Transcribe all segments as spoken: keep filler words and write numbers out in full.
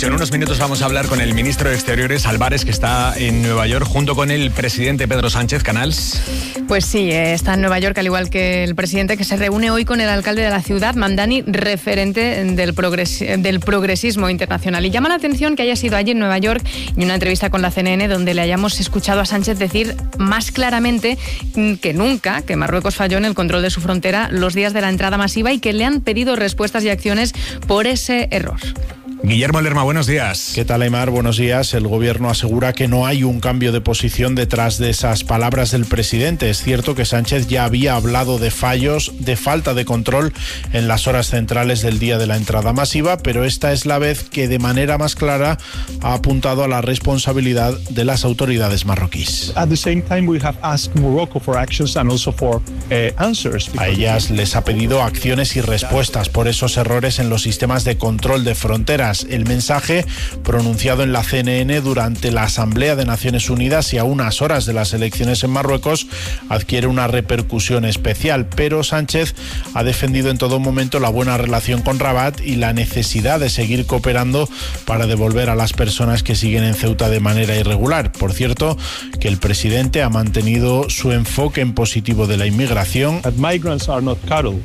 En unos minutos vamos a hablar con el ministro de Exteriores, Álvarez, que está en Nueva York, junto con el presidente Pedro Sánchez. Canals. Pues sí, está en Nueva York, al igual que el presidente, que se reúne hoy con el alcalde de la ciudad, Mamdani, referente del, progres del progresismo internacional. Y llama la atención que haya sido allí en Nueva York y una entrevista con la C N N donde le hayamos escuchado a Sánchez decir más claramente que nunca que Marruecos falló en el control de su frontera los días de la entrada masiva y que le han pedido respuestas y acciones por ese error. Guillermo Lerma, buenos días. ¿Qué tal, Aimar? Buenos días. El gobierno asegura que no hay un cambio de posición detrás de esas palabras del presidente. Es cierto que Sánchez ya había hablado de fallos, de falta de control en las horas centrales del día de la entrada masiva, pero esta es la vez que de manera más clara ha apuntado a la responsabilidad de las autoridades marroquíes. At the same time, we have asked Morocco for actions and also for uh, answers. A ellas les ha pedido acciones y respuestas por esos errores en los sistemas de control de fronteras. El mensaje, pronunciado en la C N N durante la Asamblea de Naciones Unidas y a unas horas de las elecciones en Marruecos, adquiere una repercusión especial, pero Sánchez ha defendido en todo momento la buena relación con Rabat y la necesidad de seguir cooperando para devolver a las personas que siguen en Ceuta de manera irregular. Por cierto, que el presidente ha mantenido su enfoque en positivo de la inmigración. Migrants are not cattle.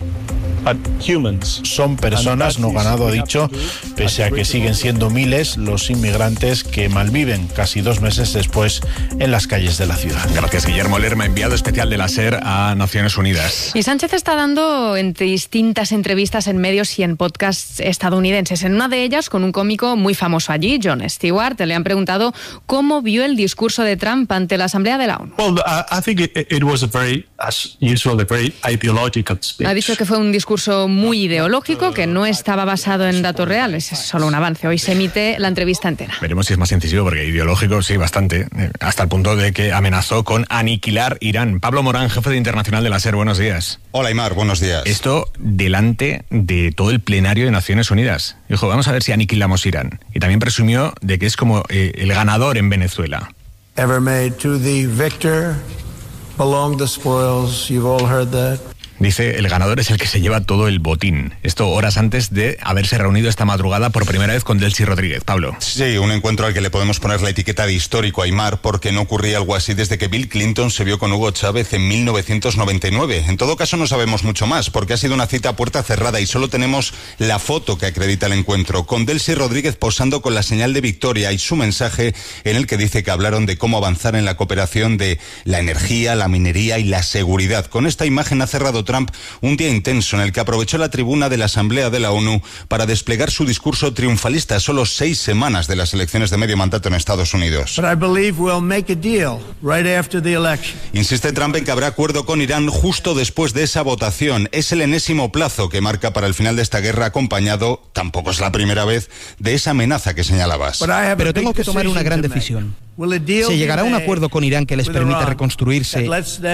Son personas, no ganado, ha dicho, pese a que siguen siendo miles los inmigrantes que malviven casi dos meses después en las calles de la ciudad. Gracias, Guillermo Lerma, enviado especial de la SER a Naciones Unidas. Y Sánchez está dando en distintas entrevistas en medios y en podcasts estadounidenses. En una de ellas, con un cómico muy famoso allí, Jon Stewart, le han preguntado cómo vio el discurso de Trump ante la Asamblea de la ONU. Well, I think it, it was a very, as usual, a very ideological speech. Ha dicho que fue un discurso muy ideológico, que no estaba basado en datos reales. Es solo un avance. Hoy se emite la entrevista entera. Veremos si es más incisivo, porque ideológico sí, bastante. Hasta el punto de que amenazó con aniquilar Irán. Pablo Morán, jefe de internacional de la SER, buenos días. Hola, Aimar, buenos días. Esto delante de todo el plenario de Naciones Unidas. Dijo, vamos a ver si aniquilamos Irán. Y también presumió de que es como eh, el ganador en Venezuela. Ever made to the victor belong the spoils. You've all heard that. Dice, el ganador es el que se lleva todo el botín. Esto horas antes de haberse reunido esta madrugada por primera vez con Delcy Rodríguez. Pablo. Sí, un encuentro al que le podemos poner la etiqueta de histórico, Aimar, porque no ocurría algo así desde que Bill Clinton se vio con Hugo Chávez en mil novecientos noventa y nueve. En todo caso, no sabemos mucho más, porque ha sido una cita a puerta cerrada y solo tenemos la foto que acredita el encuentro, con Delcy Rodríguez posando con la señal de victoria y su mensaje en el que dice que hablaron de cómo avanzar en la cooperación de la energía, la minería y la seguridad. Con esta imagen ha cerrado Trump un día intenso en el que aprovechó la tribuna de la Asamblea de la ONU para desplegar su discurso triunfalista a solo seis semanas de las elecciones de medio mandato en Estados Unidos. But I believe we'll make a deal right after the election. Insiste Trump en que habrá acuerdo con Irán justo después de esa votación. Es el enésimo plazo que marca para el final de esta guerra, acompañado, tampoco es la primera vez, de esa amenaza que señalabas. Pero tengo que tomar una gran decisión. ¿Se llegará a un acuerdo con Irán que les permita reconstruirse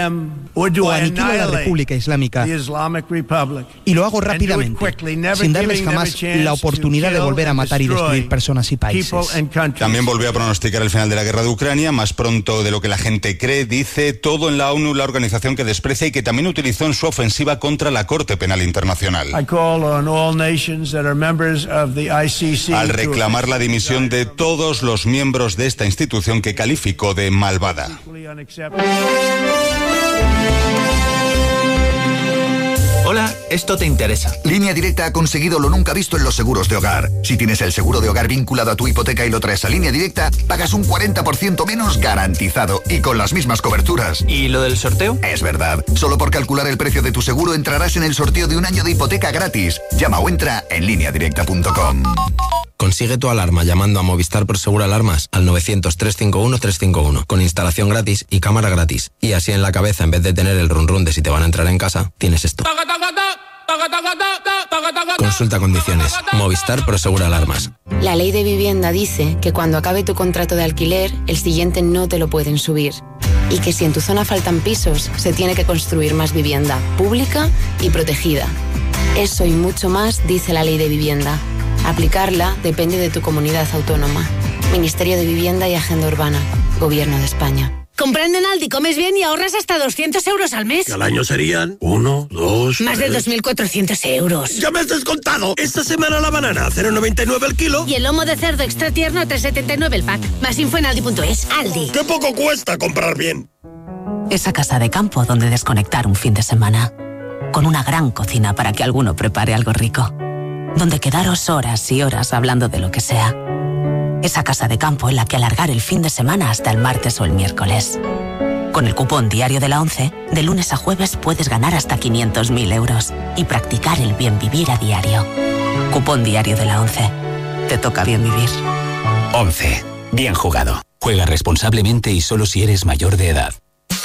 o aniquila la República Islámica? Y lo hago rápidamente, sin darles jamás la oportunidad de volver a matar y destruir personas y países. También volvió a pronosticar el final de la guerra de Ucrania, más pronto de lo que la gente cree, dice, todo en la ONU, la organización que desprecia y que también utilizó en su ofensiva contra la Corte Penal Internacional. Al reclamar la dimisión de todos los miembros de esta institución que calificó de malvada. Hola, esto te interesa. Línea Directa ha conseguido lo nunca visto en los seguros de hogar. Si tienes el seguro de hogar vinculado a tu hipoteca y lo traes a Línea Directa, pagas un cuarenta por ciento menos garantizado y con las mismas coberturas. ¿Y lo del sorteo? Es verdad. Solo por calcular el precio de tu seguro entrarás en el sorteo de un año de hipoteca gratis. Llama o entra en línea directa punto com. Consigue tu alarma llamando a Movistar Prosegur Alarmas al novecientos, trescientos cincuenta y uno, trescientos cincuenta y uno con instalación gratis y cámara gratis. Y así en la cabeza, en vez de tener el run run de si te van a entrar en casa, tienes esto. Consulta condiciones. Movistar Prosegur Alarmas. La ley de vivienda dice que cuando acabe tu contrato de alquiler, el siguiente no te lo pueden subir. Y que si en tu zona faltan pisos, se tiene que construir más vivienda, pública y protegida. Eso y mucho más dice la ley de vivienda. Aplicarla depende de tu comunidad autónoma. Ministerio de Vivienda y Agenda Urbana. Gobierno de España. Comprando en Aldi comes bien y ahorras hasta doscientos euros al mes. Que al año serían uno, dos... Más de dos mil cuatrocientos euros. ¡Ya me has descontado! Esta semana la banana a cero coma noventa y nueve el kilo. Y el lomo de cerdo extra tierno a tres coma setenta y nueve el pack. Más info en aldi punto es. Aldi. ¡Qué poco cuesta comprar bien! Esa casa de campo donde desconectar un fin de semana. Con una gran cocina para que alguno prepare algo rico. Donde quedaros horas y horas hablando de lo que sea. Esa casa de campo en la que alargar el fin de semana hasta el martes o el miércoles. Con el cupón diario de la ONCE, de lunes a jueves puedes ganar hasta quinientos mil euros y practicar el bien vivir a diario. Cupón diario de la ONCE. Te toca bien vivir. ONCE. Bien jugado. Juega responsablemente y solo si eres mayor de edad.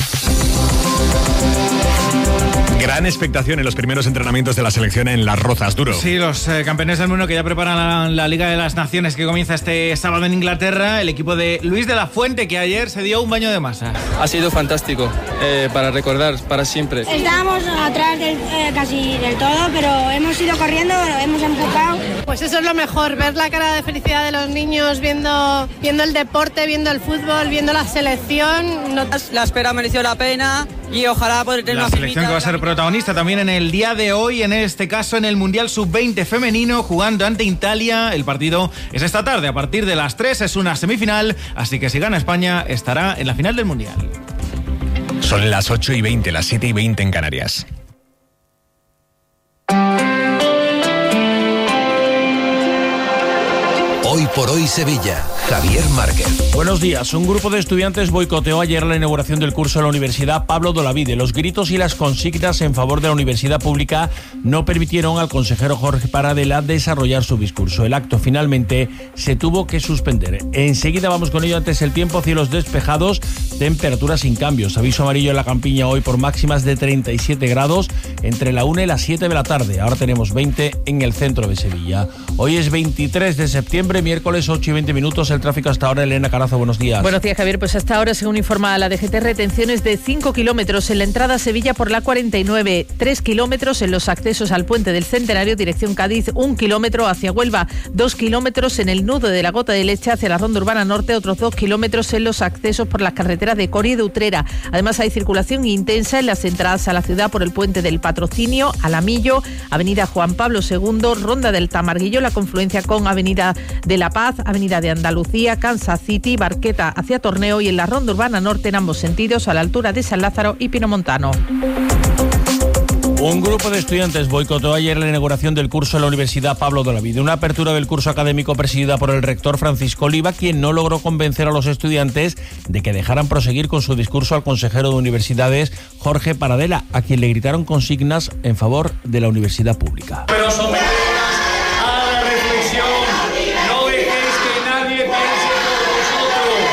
Gran expectación en los primeros entrenamientos de la selección en Las Rozas, Duro. Sí, los eh, campeones del mundo que ya preparan la, la Liga de las Naciones que comienza este sábado en Inglaterra. El equipo de Luis de la Fuente, que ayer se dio un baño de masa. Ha sido fantástico, eh, para recordar, para siempre. Estábamos atrás del, eh, casi del todo, pero hemos ido corriendo, hemos empujado. Pues eso es lo mejor, ver la cara de felicidad de los niños viendo, viendo el deporte, viendo el fútbol, viendo la selección. No... La espera mereció la pena y ojalá poder tener la una selección que va a ser protagonista también en el día de hoy, en este caso en el Mundial sub veinte femenino, jugando ante Italia. El partido es esta tarde a partir de las tres, es una semifinal, así que si gana España estará en la final del Mundial. Son las ocho y veinte, las siete y veinte en Canarias. Hoy por hoy Sevilla, Javier Márquez. Buenos días. Un grupo de estudiantes boicoteó ayer la inauguración del curso en la Universidad Pablo de Olavide. Los gritos y las consignas en favor de la universidad pública no permitieron al consejero Jorge Paradela desarrollar su discurso. El acto finalmente se tuvo que suspender. Enseguida vamos con ello. Antes el tiempo, cielos despejados, temperaturas sin cambios. Aviso amarillo en la Campiña hoy por máximas de treinta y siete grados entre la una y las siete de la tarde. Ahora tenemos veinte en el centro de Sevilla. Hoy es veintitrés de septiembre, miércoles, ocho y veinte minutos. El tráfico hasta ahora. Elena Carazo, buenos días. Buenos días, Javier. Pues hasta ahora, según informa la D G T, retenciones de cinco kilómetros en la entrada a Sevilla por la cuarenta y nueve, tres kilómetros en los accesos al puente del Centenario, dirección Cádiz, un kilómetro hacia Huelva, dos kilómetros en el nudo de la Gota de Leche hacia la Ronda Urbana Norte, otros dos kilómetros en los accesos por las carreteras de Coria y de Utrera. Además, hay circulación intensa en las entradas a la ciudad por el puente del Patrocinio, Alamillo, Avenida Juan Pablo segundo, Ronda del Tamarguillo, la confluencia con Avenida de la Paz, Avenida de Andalucía, Kansas City, Barqueta hacia Torneo y en la Ronda Urbana Norte en ambos sentidos a la altura de San Lázaro y Pinomontano. Un grupo de estudiantes boicotó ayer la inauguración del curso en la Universidad Pablo de Olavide, una apertura del curso académico presidida por el rector Francisco Oliva, quien no logró convencer a los estudiantes de que dejaran proseguir con su discurso al consejero de universidades Jorge Paradela, a quien le gritaron consignas en favor de la universidad pública. Pero someteos a la reflexión, no dejéis que nadie piense por vosotros.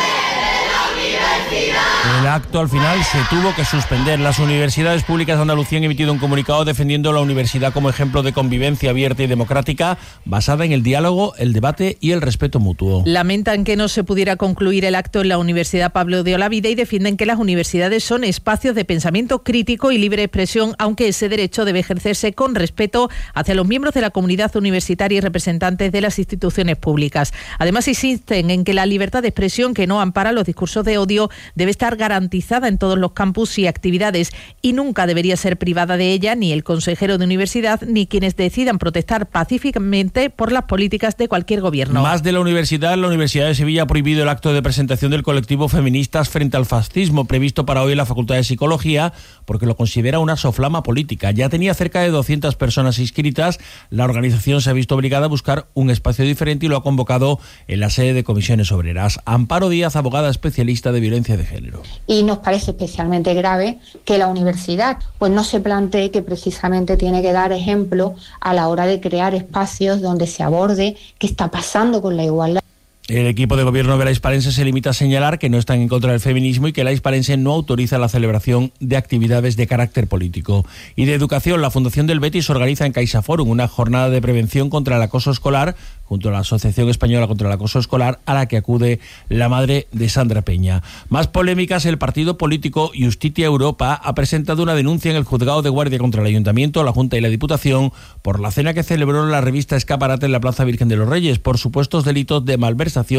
El acto al final se tuvo que suspender. Las universidades públicas de Andalucía han emitido un comunicado defendiendo la universidad como ejemplo de convivencia abierta y democrática basada en el diálogo, el debate y el respeto mutuo. Lamentan que no se pudiera concluir el acto en la Universidad Pablo de Olavide y defienden que las universidades son espacios de pensamiento crítico y libre expresión, aunque ese derecho debe ejercerse con respeto hacia los miembros de la comunidad universitaria y representantes de las instituciones públicas. Además, insisten en que la libertad de expresión, que no ampara los discursos de odio, debe estar garantizada en todos los campus y actividades y nunca debería ser privada de ella ni el consejero de universidad ni quienes decidan protestar pacíficamente por las políticas de cualquier gobierno. Más de la universidad, la Universidad de Sevilla ha prohibido el acto de presentación del colectivo Feministas frente al fascismo previsto para hoy en la Facultad de Psicología porque lo considera una soflama política. Ya tenía cerca de doscientas personas inscritas. La organización se ha visto obligada a buscar un espacio diferente y lo ha convocado en la sede de Comisiones Obreras. Amparo Díaz, abogada especialista de violencia de género. Y nos parece especialmente grave que la universidad pues no se plantee que precisamente tiene que dar ejemplo a la hora de crear espacios donde se aborde qué está pasando con la igualdad. El equipo de gobierno de la Hispalense se limita a señalar que no están en contra del feminismo y que la Hispalense no autoriza la celebración de actividades de carácter político. Y de educación, la Fundación del Betis organiza en CaixaForum una jornada de prevención contra el acoso escolar junto a la Asociación Española contra el Acoso Escolar, a la que acude la madre de Sandra Peña. Más polémicas, el partido político Justitia Europa ha presentado una denuncia en el juzgado de guardia contra el Ayuntamiento, la Junta y la Diputación por la cena que celebró la revista Escaparate en la Plaza Virgen de los Reyes por supuestos delitos de malversación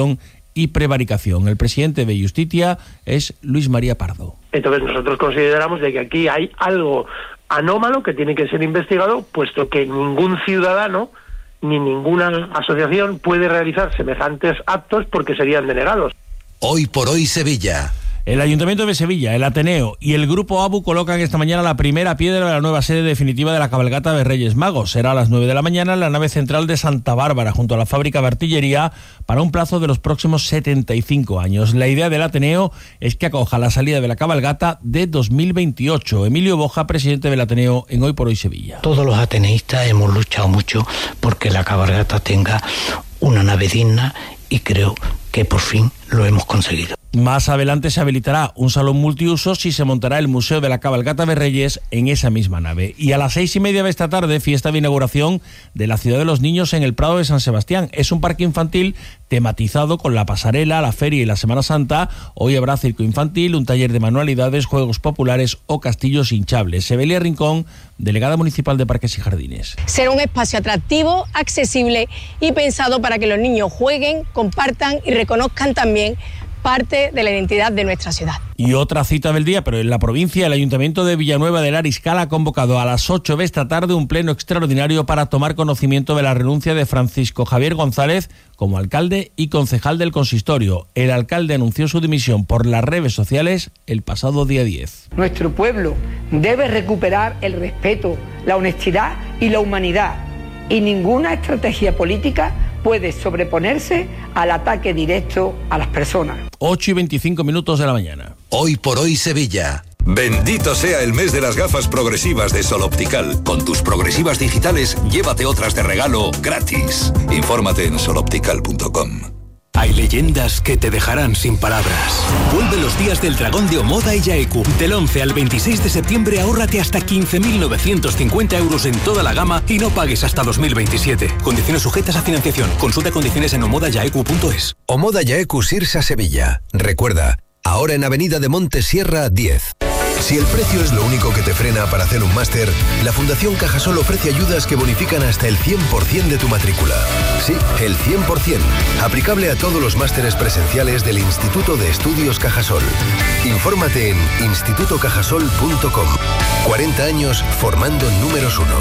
y prevaricación. El presidente de Justicia es Luis María Pardo. Entonces nosotros consideramos de que aquí hay algo anómalo que tiene que ser investigado, puesto que ningún ciudadano ni ninguna asociación puede realizar semejantes actos porque serían denegados. Hoy por hoy Sevilla. El Ayuntamiento de Sevilla, el Ateneo y el Grupo ABU colocan esta mañana la primera piedra de la nueva sede definitiva de la cabalgata de Reyes Magos. Será a las nueve de la mañana en la nave central de Santa Bárbara, junto a la fábrica de artillería, para un plazo de los próximos setenta y cinco años. La idea del Ateneo es que acoja la salida de la cabalgata de dos mil veintiocho. Emilio Boja, presidente del Ateneo en Hoy por Hoy Sevilla. Todos los ateneístas hemos luchado mucho porque la cabalgata tenga una nave digna y creo que por fin lo hemos conseguido. Más adelante se habilitará un salón multiusos y se montará el Museo de la Cabalgata de Reyes en esa misma nave. Y a las seis y media de esta tarde, fiesta de inauguración de la Ciudad de los Niños en el Prado de San Sebastián. Es un parque infantil tematizado con la pasarela, la feria y la Semana Santa. Hoy habrá circo infantil, un taller de manualidades, juegos populares o castillos hinchables. Sebelia Rincón, delegada municipal de Parques y Jardines. Será un espacio atractivo, accesible y pensado para que los niños jueguen, compartan y reconozcan también parte de la identidad de nuestra ciudad. Y otra cita del día, pero en la provincia, el Ayuntamiento de Villanueva del Ariscal ha convocado a las ocho de esta tarde un pleno extraordinario para tomar conocimiento de la renuncia de Francisco Javier González como alcalde y concejal del consistorio. El alcalde anunció su dimisión por las redes sociales el pasado día diez. Nuestro pueblo debe recuperar el respeto, la honestidad y la humanidad, y ninguna estrategia política puede sobreponerse al ataque directo a las personas. ocho y veinticinco minutos de la mañana. Hoy por hoy Sevilla. Bendito sea el mes de las gafas progresivas de Sol Optical. Con tus progresivas digitales, llévate otras de regalo gratis. Infórmate en sol optical punto com. Hay leyendas que te dejarán sin palabras. Vuelven los días del dragón de Omoda y Yaeku. Del once al veintiséis de septiembre ahórrate hasta quince mil novecientos cincuenta euros en toda la gama y no pagues hasta dos mil veintisiete. Condiciones sujetas a financiación. Consulta condiciones en omoda yaeku punto es. Omoda Yaeku Sirsa Sevilla. Recuerda, ahora en Avenida de Montesierra diez. Si el precio es lo único que te frena para hacer un máster, la Fundación Cajasol ofrece ayudas que bonifican hasta el cien por ciento de tu matrícula. Sí, el cien por ciento. Aplicable a todos los másteres presenciales del Instituto de Estudios Cajasol. Infórmate en instituto cajasol punto com. cuarenta años formando números uno.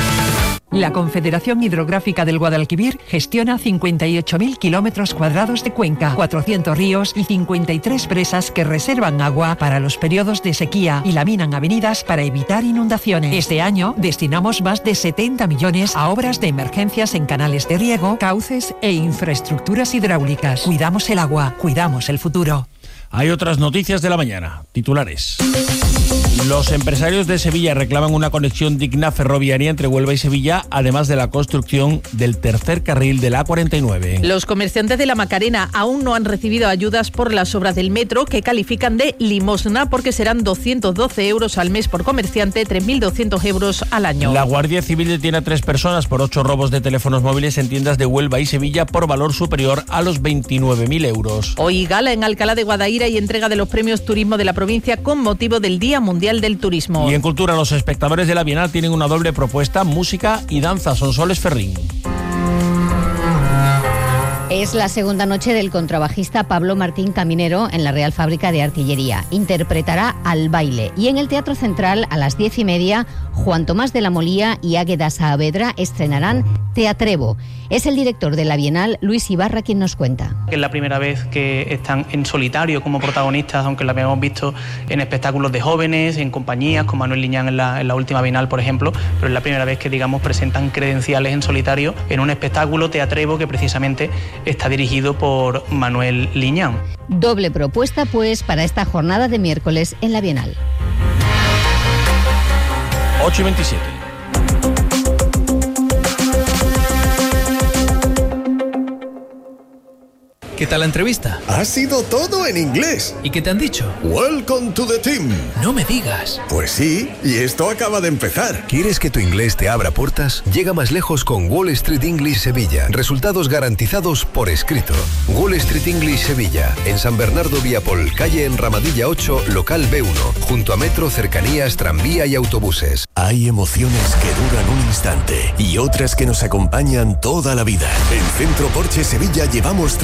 La Confederación Hidrográfica del Guadalquivir gestiona cincuenta y ocho mil kilómetros cuadrados de cuenca, cuatrocientos ríos y cincuenta y tres presas que reservan agua para los periodos de sequía y laminan avenidas para evitar inundaciones. Este año destinamos más de setenta millones a obras de emergencias en canales de riego, cauces e infraestructuras hidráulicas. Cuidamos el agua, cuidamos el futuro. Hay otras noticias de la mañana. Titulares. Los empresarios de Sevilla reclaman una conexión digna ferroviaria entre Huelva y Sevilla, además de la construcción del tercer carril de la A cuarenta y nueve. Los comerciantes de la Macarena aún no han recibido ayudas por las obras del metro, que califican de limosna porque serán doscientos doce euros al mes por comerciante, tres mil doscientos euros al año. La Guardia Civil detiene a tres personas por ocho robos de teléfonos móviles en tiendas de Huelva y Sevilla por valor superior a los veintinueve mil euros. Hoy gala en Alcalá de Guadaira y entrega de los premios Turismo de la provincia con motivo del Día Mundial del Turismo. Y en Cultura, los espectadores de la Bienal tienen una doble propuesta: música y danza. Sonsoles Ferrín. Es la segunda noche del contrabajista Pablo Martín Caminero en la Real Fábrica de Artillería. Interpretará Al Baile. Y en el Teatro Central, a las diez y media, Juan Tomás de la Molía y Águeda Saavedra estrenarán Te Atrevo. Es el director de la Bienal, Luis Ibarra, quien nos cuenta. Es la primera vez que están en solitario como protagonistas, aunque la habíamos visto en espectáculos de jóvenes, en compañías, con Manuel Liñán en la, en la última Bienal, por ejemplo, pero es la primera vez que, digamos, presentan credenciales en solitario en un espectáculo Te Atrevo que precisamente está dirigido por Manuel Liñán. Doble propuesta, pues, para esta jornada de miércoles en la Bienal. ocho y veintisiete. ¿Qué tal la entrevista? Ha sido todo en inglés. ¿Y qué te han dicho? Welcome to the team. No me digas. Pues sí, y esto acaba de empezar. ¿Quieres que tu inglés te abra puertas? Llega más lejos con Wall Street English Sevilla. Resultados garantizados por escrito. Wall Street English Sevilla. En San Bernardo Viapol, calle en Ramadilla ocho, local B uno. Junto a metro, cercanías, tranvía y autobuses. Hay emociones que duran un instante y otras que nos acompañan toda la vida. En Centro Porsche Sevilla llevamos treinta años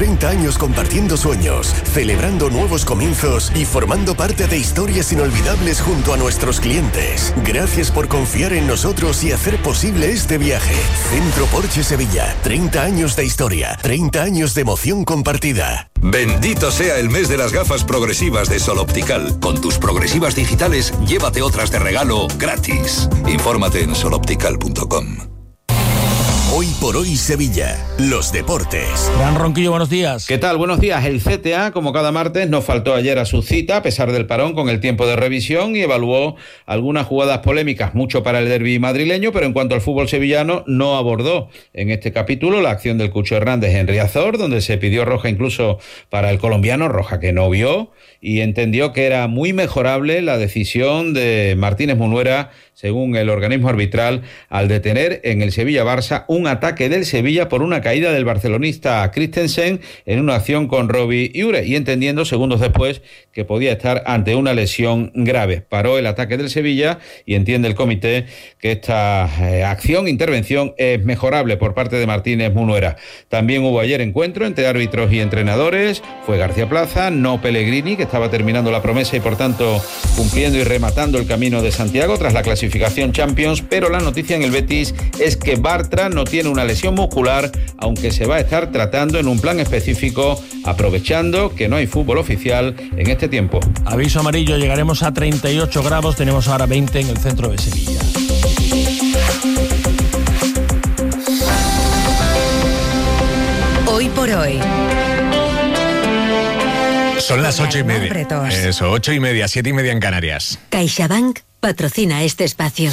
años compartiendo sueños, celebrando nuevos comienzos y formando parte de historias inolvidables junto a nuestros clientes. Gracias por confiar en nosotros y hacer posible este viaje. Centro Porsche Sevilla. treinta años de historia, treinta años de emoción compartida. Bendito sea el mes de las gafas progresivas de Sol Optical. Con tus progresivas digitales, llévate otras de regalo gratis. Infórmate en sol optical punto com. Hoy por hoy Sevilla, los deportes. Fran Ronquillo, buenos días. ¿Qué tal? Buenos días. El C T A, como cada martes, no faltó ayer a su cita, a pesar del parón con el tiempo de revisión, y evaluó algunas jugadas polémicas, mucho para el derbi madrileño, pero en cuanto al fútbol sevillano, no abordó en este capítulo la acción del Cucho Hernández en Riazor, donde se pidió roja incluso para el colombiano, roja que no vio, y entendió que era muy mejorable la decisión de Martínez Munuera, según el organismo arbitral, al detener en el Sevilla-Barça un ataque del Sevilla por una caída del barcelonista Christensen en una acción con Robbie Iure, y entendiendo segundos después que podía estar ante una lesión grave. Paró el ataque del Sevilla y entiende el comité que esta eh, acción, intervención, es mejorable por parte de Martínez Munuera. También hubo ayer encuentro entre árbitros y entrenadores. Fue García Plaza, no Pellegrini, que estaba terminando la promesa y por tanto cumpliendo y rematando el camino de Santiago tras la clasificación Champions, pero la noticia en el Betis es que Bartra no tiene una lesión muscular, aunque se va a estar tratando en un plan específico, aprovechando que no hay fútbol oficial en este tiempo. Aviso amarillo, llegaremos a treinta y ocho grados, tenemos ahora veinte en el centro de Sevilla. Hoy por hoy. Son las ocho y media. Eso, ocho y media, siete y media en Canarias. CaixaBank patrocina este espacio.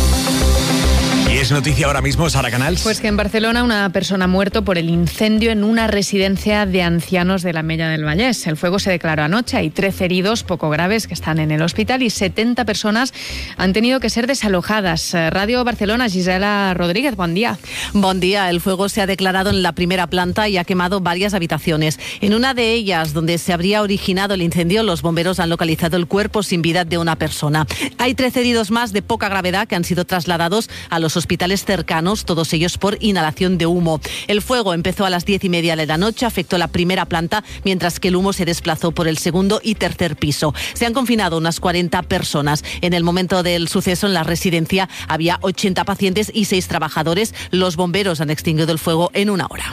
Y es noticia ahora mismo, Sara Canals. Pues que en Barcelona una persona ha muerto por el incendio en una residencia de ancianos de la Mella del Vallès. El fuego se declaró anoche. Hay trece heridos poco graves que están en el hospital y setenta personas han tenido que ser desalojadas. Radio Barcelona, Gisela Rodríguez, buen día. Buen día. El fuego se ha declarado en la primera planta y ha quemado varias habitaciones. En una de ellas, donde se habría originado el incendio, los bomberos han localizado el cuerpo sin vida de una persona. Hay trece heridos más de poca gravedad que han sido trasladados a los hospitales cercanos, todos ellos por inhalación de humo. El fuego empezó a las diez y media de la noche, afectó la primera planta, mientras que el humo se desplazó por el segundo y tercer piso. Se han confinado unas cuarenta personas. En el momento del suceso, en la residencia había ochenta pacientes y seis trabajadores. Los bomberos han extinguido el fuego en una hora.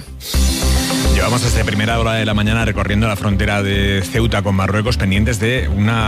Llevamos desde primera hora de la mañana recorriendo la frontera de Ceuta con Marruecos, pendientes de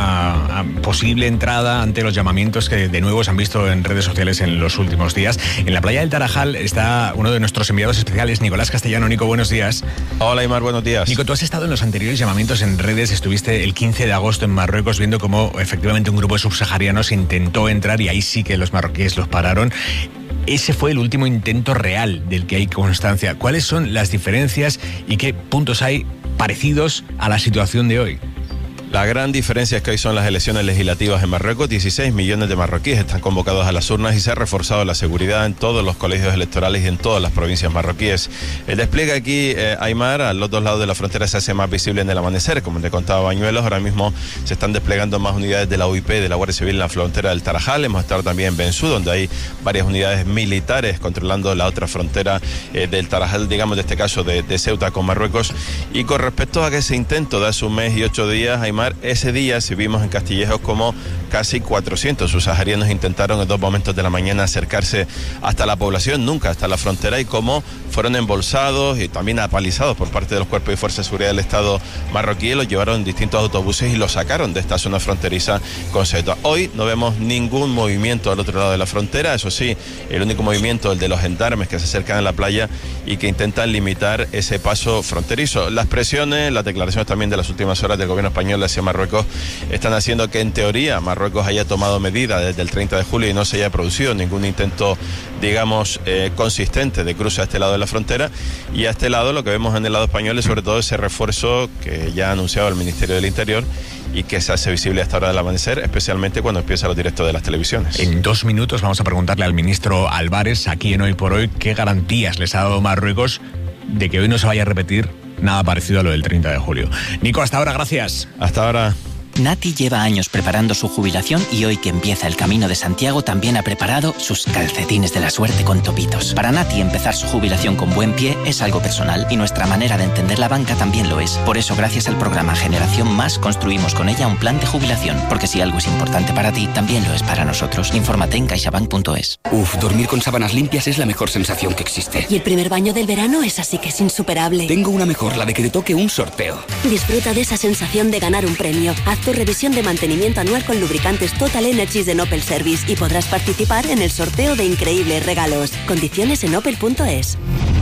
una posible entrada ante los llamamientos que de nuevo se han visto en redes sociales en los últimos días. En la playa del Tarajal está uno de nuestros enviados especiales, Nicolás Castellano. Nico, buenos días. Hola, Aimar, buenos días. Nico, tú has estado en los anteriores llamamientos en redes, estuviste el quince de agosto en Marruecos viendo cómo efectivamente un grupo de subsaharianos intentó entrar y ahí sí que los marroquíes los pararon. Ese fue el último intento real del que hay constancia. ¿Cuáles son las diferencias y qué puntos hay parecidos a la situación de hoy? La gran diferencia es que hoy son las elecciones legislativas en Marruecos. dieciséis millones de marroquíes están convocados a las urnas y se ha reforzado la seguridad en todos los colegios electorales y en todas las provincias marroquíes. El despliegue aquí, eh, Aimar, a los dos lados de la frontera se hace más visible en el amanecer. Como te contaba Bañuelos, ahora mismo se están desplegando más unidades de la U I P, de la Guardia Civil en la frontera del Tarajal. Hemos estado también en Bensú, donde hay varias unidades militares controlando la otra frontera eh, del Tarajal, digamos, de este caso de, de Ceuta con Marruecos. Y con respecto a ese intento de hace un mes y ocho días, Aimar, ese día sí vimos en Castillejos como casi cuatrocientos subsaharianos intentaron en dos momentos de la mañana acercarse hasta la población, nunca hasta la frontera, y cómo fueron embolsados y también apalizados por parte de los cuerpos y fuerzas de seguridad del Estado marroquí. Los llevaron en distintos autobuses y los sacaron de esta zona fronteriza con Ceuta. Hoy no vemos ningún movimiento al otro lado de la frontera, eso sí, el único movimiento, el de los gendarmes que se acercan a la playa y que intentan limitar ese paso fronterizo. Las presiones, las declaraciones también de las últimas horas del gobierno español hacia Marruecos están haciendo que en teoría Marruecos haya tomado medidas desde el treinta de julio y no se haya producido ningún intento, digamos, eh, consistente de cruce a este lado de la frontera. Y a este lado lo que vemos en el lado español es sobre todo ese refuerzo que ya ha anunciado el Ministerio del Interior y que se hace visible hasta ahora del amanecer, especialmente cuando empieza los directos de las televisiones. En dos minutos vamos a preguntarle al ministro Álvarez, aquí en Hoy por Hoy, qué garantías les ha dado Marruecos de que hoy no se vaya a repetir nada parecido a lo del treinta de julio. Nico, hasta ahora, gracias. Hasta ahora. Nati lleva años preparando su jubilación y hoy que empieza el Camino de Santiago también ha preparado sus calcetines de la suerte con topitos. Para Nati empezar su jubilación con buen pie es algo personal y nuestra manera de entender la banca también lo es. Por eso, gracias al programa Generación Más, construimos con ella un plan de jubilación. Porque si algo es importante para ti, también lo es para nosotros. Infórmate en caixabank punto es. Uf, dormir con sábanas limpias es la mejor sensación que existe. Y el primer baño del verano es así que es insuperable. Tengo una mejor, la de que te toque un sorteo. Disfruta de esa sensación de ganar un premio. Haz tu revisión de mantenimiento anual con lubricantes Total Energies de Opel Service y podrás participar en el sorteo de increíbles regalos. Condiciones en opel punto es.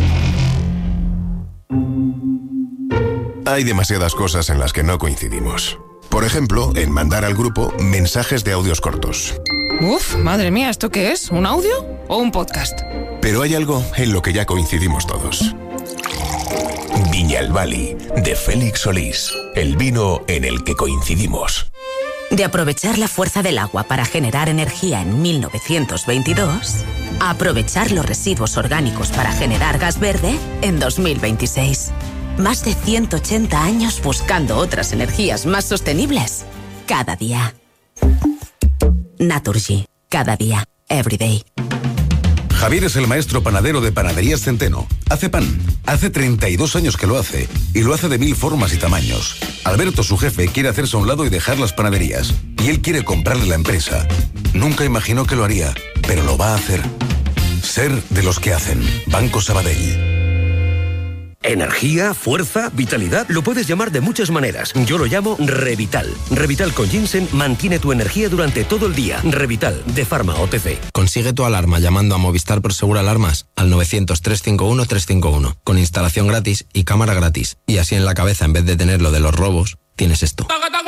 Hay demasiadas cosas en las que no coincidimos. Por ejemplo, en mandar al grupo mensajes de audios cortos. Uf, madre mía, ¿esto qué es? ¿Un audio o un podcast? Pero hay algo en lo que ya coincidimos todos. Viñalbali, de Félix Solís. El vino en el que coincidimos. De aprovechar la fuerza del agua para generar energía en mil novecientos veintidós, a aprovechar los residuos orgánicos para generar gas verde en dos mil veintiséis. Más de ciento ochenta años buscando otras energías más sostenibles. Cada día. Naturgy. Cada día. Every day. Javier es el maestro panadero de Panaderías Centeno. Hace pan. Hace treinta y dos años que lo hace. Y lo hace de mil formas y tamaños. Alberto, su jefe, quiere hacerse a un lado y dejar las panaderías. Y él quiere comprarle la empresa. Nunca imaginó que lo haría, pero lo va a hacer. Ser de los que hacen. Banco Sabadell. Energía, fuerza, vitalidad, lo puedes llamar de muchas maneras. Yo lo llamo Revital. Revital con ginseng mantiene tu energía durante todo el día. Revital, de Pharma O T C. Consigue tu alarma llamando a Movistar Prosegur Alarmas al novecientos, trescientos cincuenta y uno, trescientos cincuenta y uno, con instalación gratis y cámara gratis. Y así en la cabeza, en vez de tener lo de los robos, tienes esto.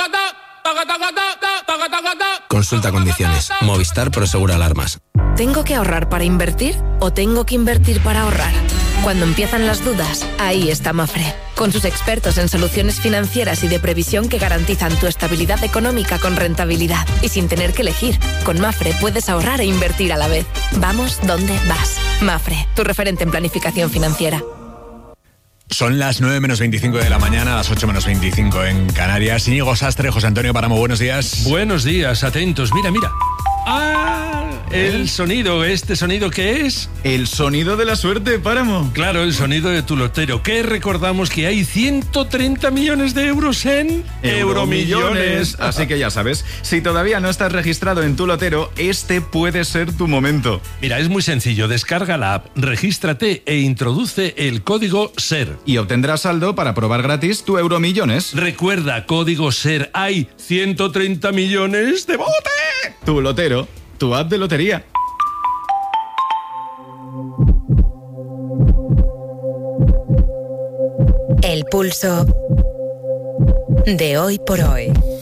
Consulta condiciones. Movistar Prosegur Alarmas. ¿Tengo que ahorrar para invertir o tengo que invertir para ahorrar? Cuando empiezan las dudas, ahí está Mafre, con sus expertos en soluciones financieras y de previsión que garantizan tu estabilidad económica con rentabilidad y sin tener que elegir. Con Mafre puedes ahorrar e invertir a la vez. Vamos donde vas. Mafre, tu referente en planificación financiera. Son las nueve menos veinticinco de la mañana, las ocho menos veinticinco en Canarias. Íñigo Sastre, José Antonio Páramo, buenos días. Buenos días, atentos. Mira, mira. ¡Ah! El sonido, ¿este sonido qué es? El sonido de la suerte, Páramo. Claro, el sonido de tu lotero. Que recordamos que hay ciento treinta millones de euros en Euromillones. Así que ya sabes, si todavía no estás registrado en tu lotero, este puede ser tu momento. Mira, es muy sencillo. Descarga la app, regístrate e introduce el código SER. Y obtendrás saldo para probar gratis tu Euromillones. Recuerda, código SER. Hay ciento treinta millones de bote. Tu lotero. Tu app de lotería. El pulso de hoy por hoy.